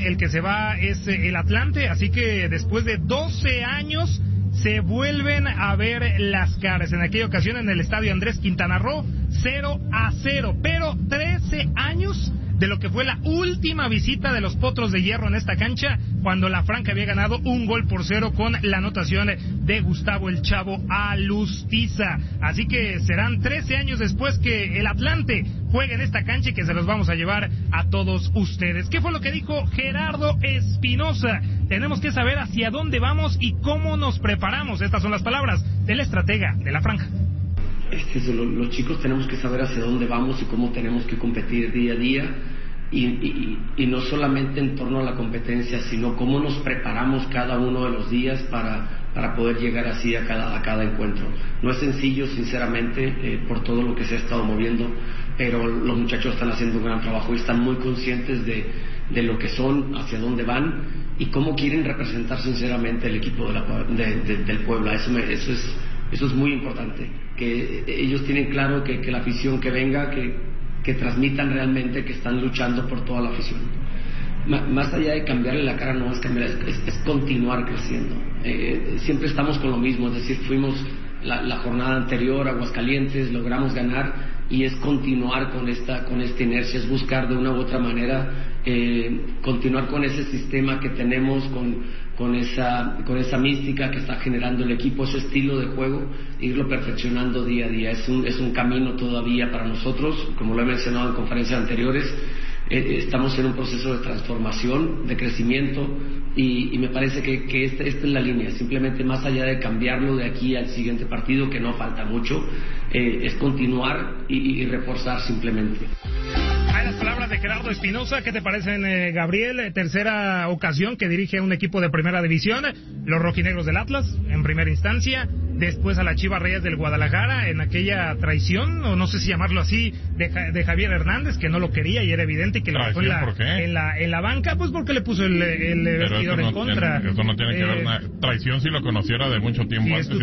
el que se va es el Atlante, así que después de 12 años se vuelven a ver las caras. En aquella ocasión en el estadio Andrés Quintana Roo, 0-0, pero 13 años de lo que fue la última visita de los Potros de Hierro en esta cancha, cuando la Franca había ganado 1-0 con la anotación de Gustavo el Chavo Alustiza. Así que serán 13 años después que el Atlante juegue en esta cancha y que se los vamos a llevar a todos ustedes. ¿Qué fue lo que dijo Gerardo Espinoza? Tenemos que saber hacia dónde vamos y cómo nos preparamos. Estas son las palabras del estratega de la Franja. Los chicos tenemos que saber hacia dónde vamos y cómo tenemos que competir día a día, y no solamente en torno a la competencia, sino cómo nos preparamos cada uno de los días para poder llegar así a cada encuentro. No es sencillo, sinceramente, por todo lo que se ha estado moviendo, pero los muchachos están haciendo un gran trabajo y están muy conscientes de lo que son, hacia dónde van y cómo quieren representar sinceramente el equipo del Puebla. Eso es muy importante, que ellos tienen claro que la afición que venga, que transmitan realmente que están luchando por toda la afición. Más allá de cambiarle la cara, no es cambiar, es continuar creciendo. Siempre estamos con lo mismo, es decir, fuimos la jornada anterior a Aguascalientes, logramos ganar, y es continuar con esta inercia, es buscar de una u otra manera continuar con ese sistema que tenemos, con esa mística que está generando el equipo, ese estilo de juego, irlo perfeccionando día a día. Es un camino todavía para nosotros, como lo he mencionado en conferencias anteriores. Estamos en un proceso de transformación, de crecimiento, y me parece que esta es la línea. Simplemente, más allá de cambiarlo de aquí al siguiente partido, que no falta mucho, es continuar y reforzar simplemente. Hay las palabras de Gerardo Espinoza. ¿Qué te parecen, Gabriel? Tercera ocasión que dirige a un equipo de primera división, los rojinegros del Atlas, en primera instancia, después a la Chivas Reyes del Guadalajara, en aquella traición, o no sé si llamarlo así, de Javier Hernández, que no lo quería y era evidente que lo dejó en la banca, pues porque le puso el vestidor en contra. Eso no tiene que ver nada. Traición, si lo conociera de mucho tiempo antes,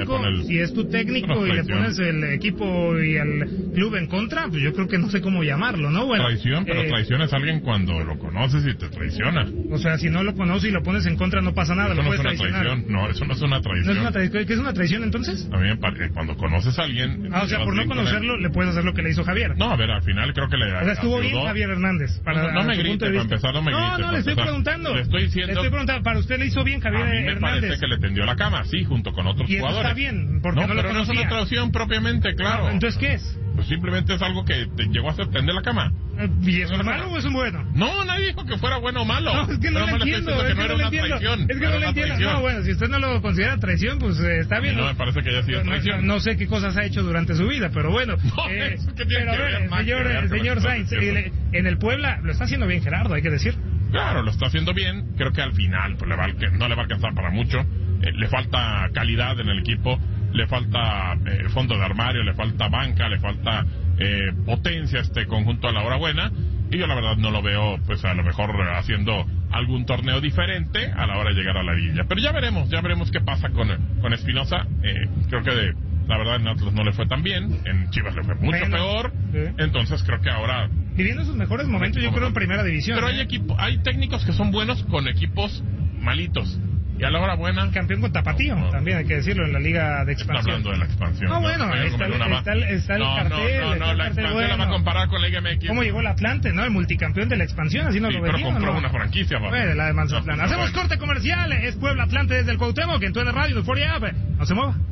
si es tu técnico y le pones el equipo y el club en contra, pues yo creo que no sé cómo llamarlo, ¿no? Bueno, traición, pero traición es alguien cuando lo conoces y te traiciona. O sea, si no lo conoces y lo pones en contra, no pasa nada. Eso no es una traición. No, eso no es una traición. ¿No es una traición? ¿Qué es una traición entonces? A mí me parece que cuando conoces a alguien... o sea, por no conocerlo, le puedes hacer lo que le hizo Javier. No, a ver, al final creo que le... O sea, estuvo bien Javier Hernández. No me grite, para empezar, no me grite. No, le estoy preguntando. Le estoy preguntando, ¿para usted le hizo bien Javier Hernández? A mí me parece que le tendió la cama, sí, junto con otros jugadores. Está bien, porque no lo conocía. Pero no es una traición propiamente, claro. ¿Entonces qué es? Pues simplemente es algo que te llegó a hacer tender la cama. ¿Y es malo o es un bueno? No, nadie dijo que fuera bueno o malo. No, es que no lo entiendo. Es que no lo entiendo. No, bueno, si usted no lo considera traición, pues está bien. No, me parece que haya sido traición. No sé qué cosas ha hecho durante su vida, pero bueno. Pero a ver, señor Sainz, en el Puebla lo está haciendo bien Gerardo, hay que decir. Claro, lo está haciendo bien. Creo que al final pues no le va a alcanzar para mucho. Le falta calidad en el equipo. Le falta fondo de armario, le falta banca, le falta potencia este conjunto a la hora buena, y yo la verdad no lo veo pues a lo mejor haciendo algún torneo diferente a la hora de llegar a la liguilla, pero ya veremos qué pasa con Espinoza. Creo que la verdad en Atlas no le fue tan bien, en Chivas le fue mucho peor, entonces creo que ahora viviendo sus mejores momentos, yo creo en primera división. Pero hay técnicos que son buenos con equipos malitos. Y a la hora buena... Campeón con Tapatío, también hay que decirlo, en la Liga de Expansión. Está hablando de la expansión. No, bueno, está el cartel. No, la expansión la va a comparar con la Liga MX. ¿Cómo llegó el Atlante, no? El multicampeón de la expansión, así nos lo venimos, pero compró una franquicia, ¿no? Bueno, la de Manzatlán. Hacemos corte comercial, es Puebla Atlante desde el Cuauhtémoc, en TUDN Radio, Euphoria App. No se mueva.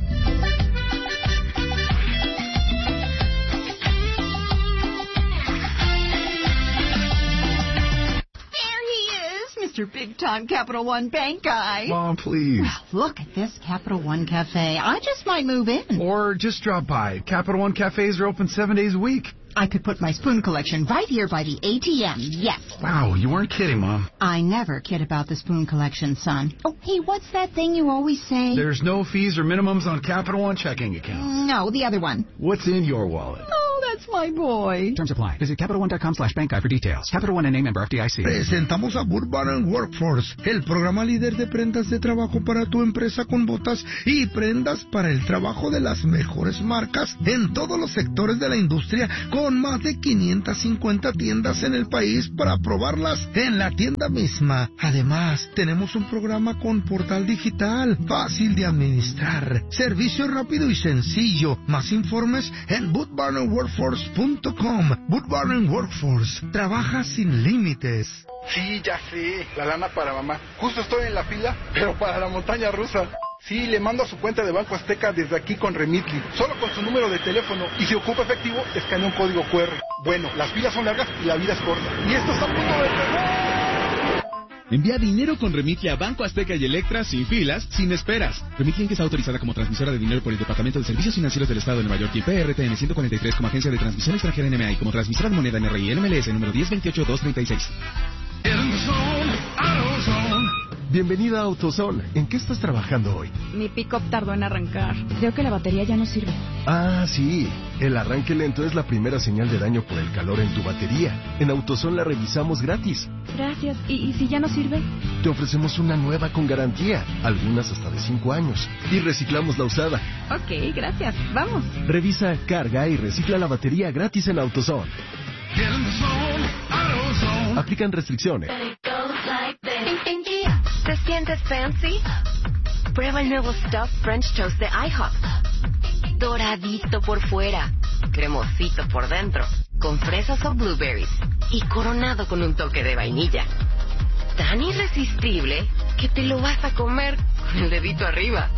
Your big-time Capital One bank guy. Mom, please. Well, look at this Capital One Cafe. I just might move in. Or just drop by. Capital One Cafes are open 7 days a week. I could put my spoon collection right here by the ATM, yes. Wow, you weren't kidding, Mom. I never kid about the spoon collection, son. Oh, hey, what's that thing you always say? There's no fees or minimums on Capital One checking accounts. No, the other one. What's in your wallet? Oh, that's That's my boy. Terms apply. Visit CapitalOne.com/bank for details. Capital One N.A. member FDIC. Presentamos a Boot Barn Workforce, el programa líder de prendas de trabajo para tu empresa con botas y prendas para el trabajo de las mejores marcas en todos los sectores de la industria, con más de 550 tiendas en el país para probarlas en la tienda misma. Además, tenemos un programa con portal digital, fácil de administrar, servicio rápido y sencillo. Más informes en bootbarnworkforce.com. Boot Barn Workforce, trabaja sin límites. Sí, ya sé, la lana para mamá. Justo estoy en la fila, pero para la montaña rusa. Sí, le mando a su cuenta de Banco Azteca desde aquí con Remitly, solo con su número de teléfono, y si ocupa efectivo, escanea un código QR. Bueno, las filas son largas y la vida es corta. Y esto está a punto de terminar. Envía dinero con Remitly a Banco Azteca y Electra sin filas, sin esperas. Remitly Inc. está autorizada como transmisora de dinero por el Departamento de Servicios Financieros del Estado de Nueva York y PRTN 143 como agencia de transmisión extranjera NMA y como transmisora de moneda NRI NMLS número 1028236. Bienvenida a AutoZone. ¿En qué estás trabajando hoy? Mi pick-up tardó en arrancar. Creo que la batería ya no sirve. Ah, sí. El arranque lento es la primera señal de daño por el calor en tu batería. En AutoZone la revisamos gratis. Gracias. ¿Y si ya no sirve? Te ofrecemos una nueva con garantía, algunas hasta de 5 años. Y reciclamos la usada. Ok, gracias. Vamos. Revisa, carga y recicla la batería gratis en AutoZone. Aplican restricciones. ¿Te sientes fancy? Prueba el nuevo Stuffed French Toast de IHOP. Doradito por fuera, cremosito por dentro, con fresas o blueberries y coronado con un toque de vainilla. Tan irresistible que te lo vas a comer con el dedito arriba.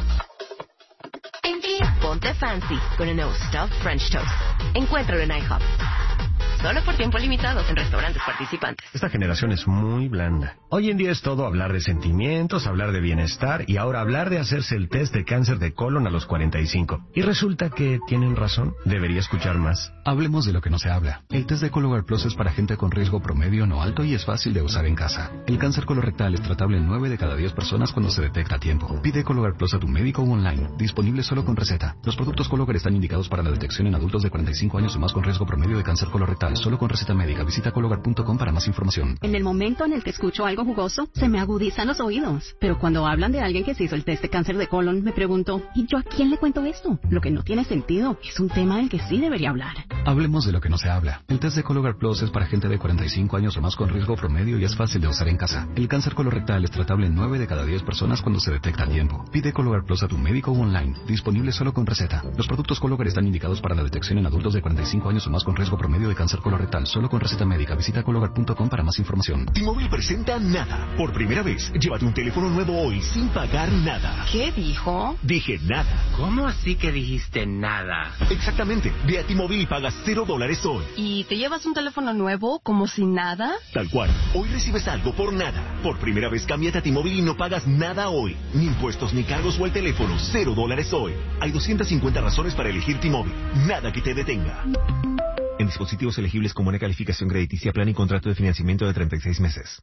Ponte fancy con el nuevo Stuffed French Toast. Encuéntralo en IHOP. Solo por tiempo limitado en restaurantes participantes. Esta generación es muy blanda. Hoy en día es todo hablar de sentimientos, hablar de bienestar y ahora hablar de hacerse el test de cáncer de colon a los 45. Y resulta que tienen razón. Debería escuchar más. Hablemos de lo que no se habla. El test de Cologuard Plus es para gente con riesgo promedio no alto y es fácil de usar en casa. El cáncer colorectal es tratable en 9 de cada 10 personas cuando se detecta a tiempo. Pide Cologuard Plus a tu médico o online. Disponible solo con receta. Los productos Cologuard están indicados para la detección en adultos de 45 años o más con riesgo promedio de cáncer colorectal. Solo con receta médica. Visita Cologuard.com para más información. En el momento en el que escucho algo jugoso, se me agudizan los oídos. Pero cuando hablan de alguien que se hizo el test de cáncer de colon, me pregunto, ¿y yo a quién le cuento esto? Lo que no tiene sentido. Es un tema del que sí debería hablar. Hablemos de lo que no se habla. El test de Cologuard Plus es para gente de 45 años o más con riesgo promedio y es fácil de usar en casa. El cáncer colorectal es tratable en 9 de cada 10 personas cuando se detecta a tiempo. Pide Cologuard Plus a tu médico o online. Disponible solo con receta. Los productos Cologuard están indicados para la detección en adultos de 45 años o más con riesgo promedio de cáncer colorectal. Solo con receta médica. Visita Cologuard.com para más información. T-Mobile presenta Nada. Por primera vez, llévate un teléfono nuevo hoy sin pagar nada. ¿Qué dijo? Dije nada. ¿Cómo así que dijiste nada? Exactamente. Ve a T-Mobile y pagas $0 hoy. ¿Y te llevas un teléfono nuevo como si nada? Tal cual. Hoy recibes algo por nada. Por primera vez, cámbiate a T-Mobile y no pagas nada hoy. Ni impuestos, ni cargos o el teléfono. $0 hoy. Hay 250 razones para elegir T-Mobile. Nada que te detenga. En dispositivos elegibles con buena calificación crediticia, plan y contrato de financiamiento de 36 meses.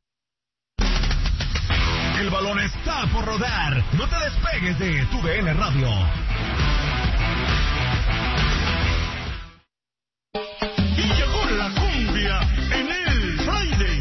El balón está por rodar. No te despegues de tu DN Radio. Y llegó la cumbia en el Friday.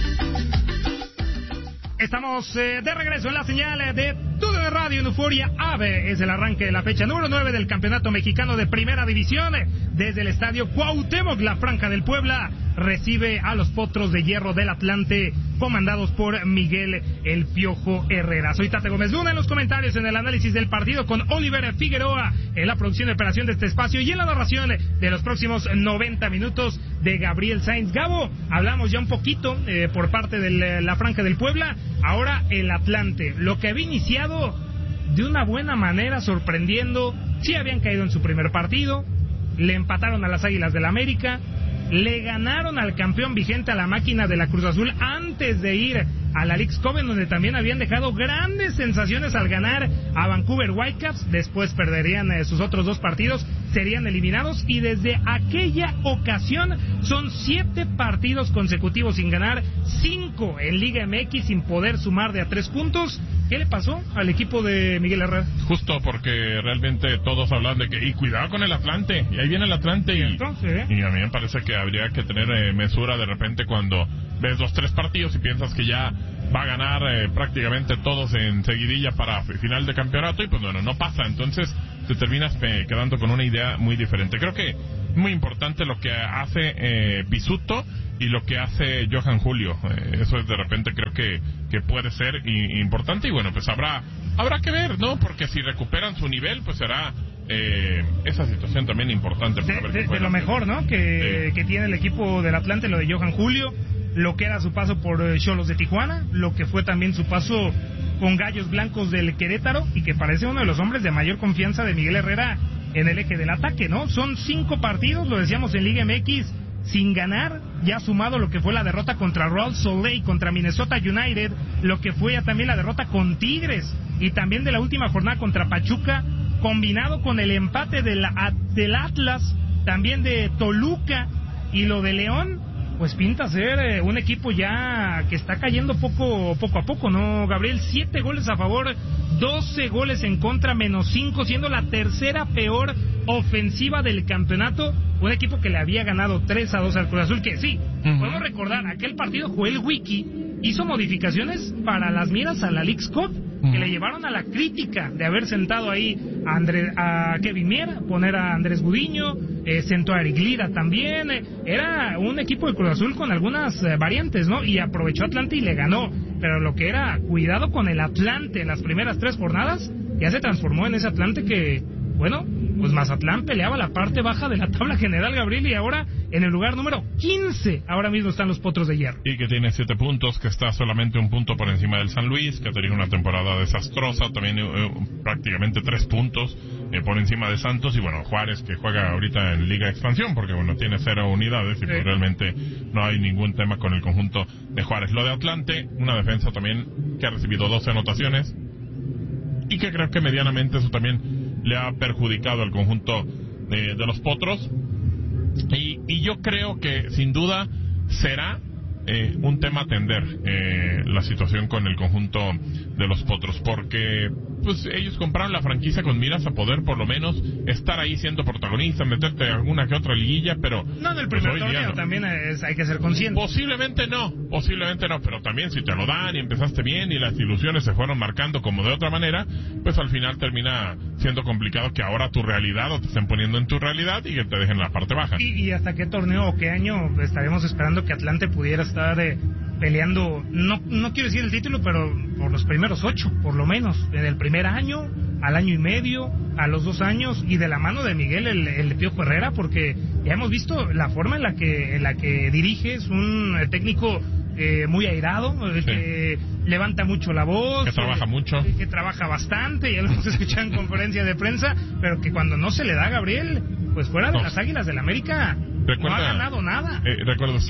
Estamos de regreso en la señal de TUDN Radio en Euforia Ave. Es el arranque de la fecha número 9 del Campeonato Mexicano de Primera División. Desde el Estadio Cuauhtémoc, la Franja del Puebla recibe a los Potros de Hierro del Atlante, comandados por Miguel El Piojo Herrera. Soy Tate Gómez Luna en los comentarios, en el análisis del partido con Oliver Figueroa, en la producción y operación de este espacio y en la narración de los próximos 90 minutos de Gabriel Sainz. Gabo, hablamos ya un poquito por parte de la Franja del Puebla. Ahora el Atlante, lo que había iniciado de una buena manera, sorprendiendo. Sí habían caído en su primer partido, le empataron a las Águilas del América, le ganaron al campeón vigente, a la Máquina de la Cruz Azul, antes de ir a la Leagues Cup, donde también habían dejado grandes sensaciones al ganar a Vancouver Whitecaps. Después perderían sus otros 2 partidos, serían eliminados, y desde aquella ocasión son 7 partidos consecutivos sin ganar, 5 en Liga MX sin poder sumar de a 3 puntos. ¿Qué le pasó al equipo de Miguel Herrera? Justo porque realmente todos hablan de que, y cuidado con el Atlante, y ahí viene el Atlante, y a mí me parece que habría que tener mesura de repente cuando ves 2-3 partidos y piensas que ya va a ganar prácticamente todos en seguidilla para final de campeonato, y pues bueno, no pasa, entonces te terminas quedando con una idea muy diferente. Creo que muy importante lo que hace Pizzuto y lo que hace Johan Julio. Eso es de repente creo que puede ser importante, y bueno, pues habrá que ver, ¿no? Porque si recuperan su nivel, pues será esa situación también importante para ver de lo mejor, ¿no? Que tiene el equipo del Atlante, lo de Johan Julio, lo que era su paso por Xolos de Tijuana, lo que fue también su paso con Gallos Blancos del Querétaro, y que parece uno de los hombres de mayor confianza de Miguel Herrera en el eje del ataque, ¿no? Son 5 partidos, lo decíamos en Liga MX, sin ganar, ya sumado lo que fue la derrota contra Real Salt Lake, contra Minnesota United, lo que fue ya también la derrota con Tigres, y también de la última jornada contra Pachuca, combinado con el empate del Atlas, también de Toluca, y lo de León, pues pinta ser un equipo ya que está cayendo poco a poco, ¿no, Gabriel? 7 goles a favor, 12 goles en contra, -5, siendo la tercera peor ofensiva del campeonato. Un equipo que le había ganado 3-2 al Cruz Azul, que sí, podemos recordar, aquel partido Joel Wiki hizo modificaciones para las miras a la Leagues Cup, que le llevaron a la crítica de haber sentado ahí a Kevin Miera, poner a Andrés Gudiño, sentó a Eric Lira también. Era un equipo de Cruz Azul con algunas variantes, ¿no? Y aprovechó Atlante y le ganó. Pero lo que era cuidado con el Atlante en las primeras 3 jornadas, ya se transformó en ese Atlante que, bueno, pues Mazatlán peleaba la parte baja de la tabla general, Gabriel, y ahora en el lugar número 15 ahora mismo están los Potros de Hierro. Y que tiene 7 puntos, que está solamente 1 punto por encima del San Luis, que ha tenido una temporada desastrosa, también prácticamente 3 puntos por encima de Santos, y bueno, Juárez, que juega ahorita en Liga de Expansión, porque bueno, tiene 0 unidades, y pues realmente no hay ningún tema con el conjunto de Juárez. Lo de Atlante, una defensa también que ha recibido 12 anotaciones, y que creo que medianamente eso también le ha perjudicado al conjunto de los Potros, y yo creo que sin duda será un tema a atender la situación con el conjunto de los Potros, porque pues ellos compraron la franquicia con miras a poder por lo menos estar ahí siendo protagonistas, meterte alguna que otra liguilla, pero no en el primer torneo, también hay que ser consciente. Posiblemente no, pero también si te lo dan y empezaste bien y las ilusiones se fueron marcando como de otra manera, pues al final termina siendo complicado que ahora tu realidad, o te estén poniendo en tu realidad, y que te dejen la parte baja. ¿Y hasta qué torneo o qué año estaremos esperando que Atlante pudiera estar peleando, no quiero decir el título, pero por los primeros 8, por lo menos, en el primer año, al año y medio, a los 2 años, y de la mano de Miguel el Piojo Herrera, porque ya hemos visto la forma en la que dirige, es un técnico muy airado, que levanta mucho la voz, que trabaja mucho, que trabaja bastante, ya lo hemos escuchado en conferencia de prensa, pero que cuando no se le da, Gabriel, pues fuera de las Águilas del América no ha ganado nada. ¿Recuerda usted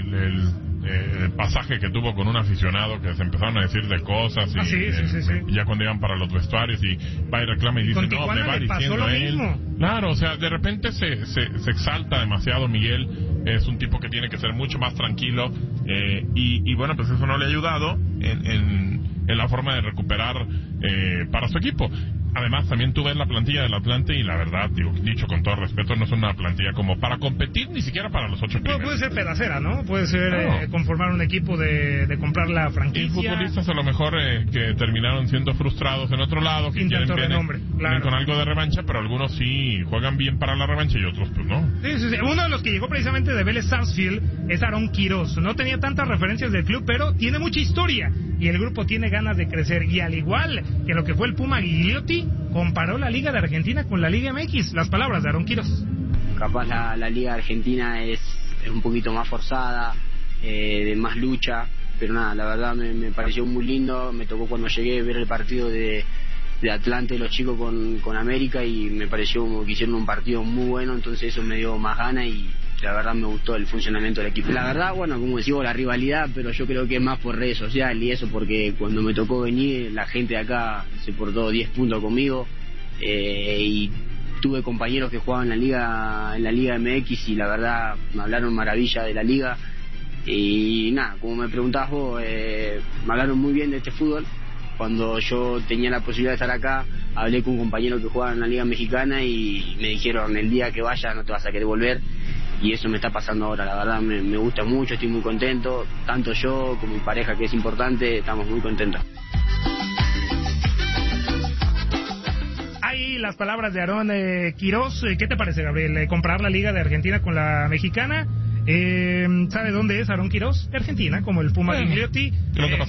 el pasaje que tuvo con un aficionado que se empezaron a decir de cosas y sí. Ya cuando iban para los vestuarios y va y reclama y dice, no, me va diciendo él. Claro, o sea, de repente se exalta demasiado Miguel, es un tipo que tiene que ser mucho más tranquilo, y bueno, pues eso no le ha ayudado en la forma de recuperar para su equipo. Además, también tú ves la plantilla del Atlante y la verdad, dicho con todo respeto, no es una plantilla como para competir, ni siquiera para los 8 primeros. Puede ser pedacera, ¿no? Puede ser conformar un equipo de comprar la franquicia. Y futbolistas a lo mejor que terminaron siendo frustrados en otro lado, que quieren con algo de revancha, pero algunos sí juegan bien para la revancha y otros pues no. Sí. Uno de los que llegó precisamente de Vélez Sarsfield es Aarón Quirós. No tenía tantas referencias del club, pero tiene mucha historia y el grupo tiene ganas de crecer. Y al igual que lo que fue el Puma Gigliotti, comparó la Liga de Argentina con la Liga MX. Las palabras de Aarón Quirós. Capaz la Liga Argentina es un poquito más forzada, de más lucha, pero nada, la verdad me pareció muy lindo. Me tocó cuando llegué a ver el partido de Atlante, los chicos con América, y me pareció como que hicieron un partido muy bueno, entonces eso me dio más ganas y la verdad me gustó el funcionamiento del equipo. La verdad, bueno, como decimos, la rivalidad, pero yo creo que es más por redes sociales y eso, porque cuando me tocó venir, la gente de acá se portó 10 puntos conmigo, y tuve compañeros que jugaban en la Liga MX y la verdad me hablaron maravilla de la liga. Y nada, como me preguntabas vos, me hablaron muy bien de este fútbol. Cuando yo tenía la posibilidad de estar acá, hablé con un compañero que jugaba en la Liga Mexicana y me dijeron, el día que vayas no te vas a querer volver, y eso me está pasando ahora. La verdad me gusta mucho, estoy muy contento, tanto yo como mi pareja, que es importante, estamos muy contentos. Ahí las palabras de Aarón Quirós. ¿Qué te parece, Gabriel? Comprar la Liga de Argentina con la mexicana. ¿Sabe dónde es Aarón Quirós? De Argentina, como el Puma Gigliotti.